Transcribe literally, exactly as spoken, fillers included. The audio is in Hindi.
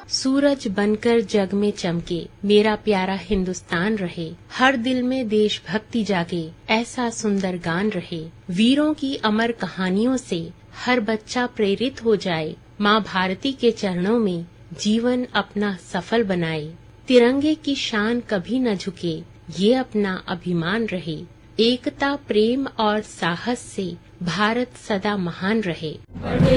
सूरज बनकर जग में चमके, मेरा प्यारा हिंदुस्तान रहे। हर दिल में देशभक्ति जागे, ऐसा सुंदर गान रहे। वीरों की अमर कहानियों से हर बच्चा प्रेरित हो जाए। माँ भारती के चरणों में जीवन अपना सफल बनाए। तिरंगे की शान कभी न झुके, ये अपना अभिमान रहे। एकता, प्रेम और साहस से भारत सदा महान रहे।